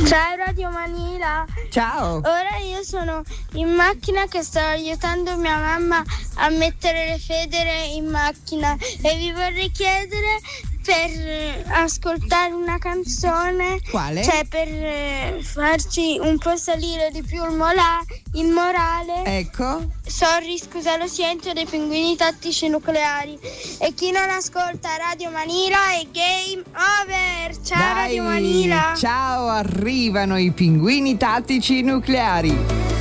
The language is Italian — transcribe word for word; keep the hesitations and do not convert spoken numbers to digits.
Ciao Radio Manila. Ciao. Ora io sono in macchina che sto aiutando mia mamma a mettere le federe in macchina e vi vorrei chiedere per ascoltare una canzone. Quale? Cioè per eh, farci un po' salire di più il, mola- il morale. Ecco. Sorry, scusa, lo sento, dei Pinguini Tattici Nucleari. E chi non ascolta Radio Manila è game over. Ciao. Dai, Radio Manila. ciao, arrivano i Pinguini Tattici Nucleari.